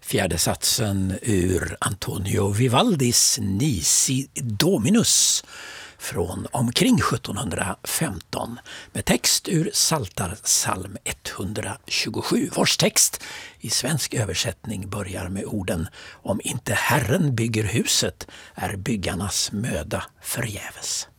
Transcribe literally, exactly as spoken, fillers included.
Fjärde satsen ur Antonio Vivaldis Nisi Dominus från omkring sjuttonhundrafemton med text ur Psaltarpsalm etthundratjugosju, vars text i svensk översättning börjar med orden: om inte Herren bygger huset är byggarnas möda förgäves.